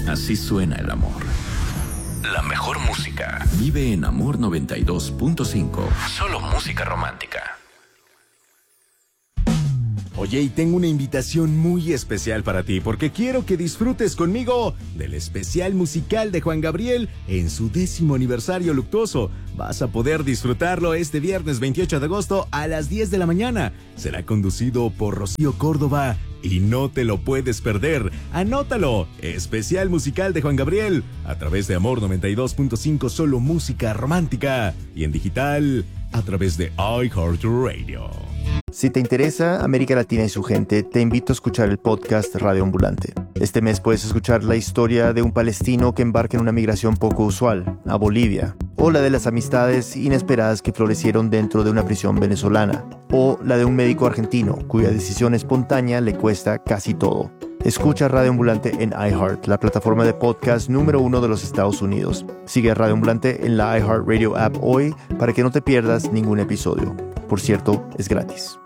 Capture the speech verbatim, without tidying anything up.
Así suena el amor. La mejor música vive en Amor noventa y dos punto cinco. Solo música romántica. Oye, y tengo una invitación muy especial para ti, porque quiero que disfrutes conmigo del especial musical de Juan Gabriel en su décimo aniversario luctuoso. Vas a poder disfrutarlo este viernes veintiocho de agosto a las diez de la mañana. Será conducido por Rocío Córdoba y no te lo puedes perder. Anótalo, especial musical de Juan Gabriel a través de Amor noventa y dos punto cinco, solo música romántica, y en digital a través de iHeartRadio. Si te interesa América Latina y su gente, te invito a escuchar el podcast Radio Ambulante. Este mes puedes escuchar la historia de un palestino que embarca en una migración poco usual, a Bolivia, o la de las amistades inesperadas que florecieron dentro de una prisión venezolana, o la de un médico argentino cuya decisión espontánea le cuesta casi todo. Escucha Radio Ambulante en iHeart, la plataforma de podcast número uno de los Estados Unidos. Sigue a Radio Ambulante en la iHeartRadio app hoy para que no te pierdas ningún episodio. Por cierto, es gratis.